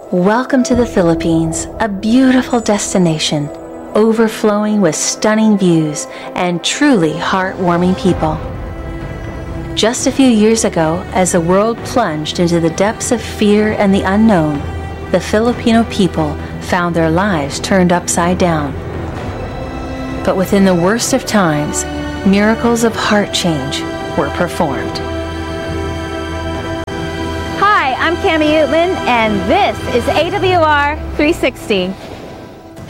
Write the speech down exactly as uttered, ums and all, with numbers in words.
Welcome to the Philippines, a beautiful destination, overflowing with stunning views and truly heartwarming people. Just a few years ago, as the world plunged into the depths of fear and the unknown, the Filipino people found their lives turned upside down. But within the worst of times, miracles of heart change were performed. Hi, I'm Cami Utman, and this is A W R three sixty.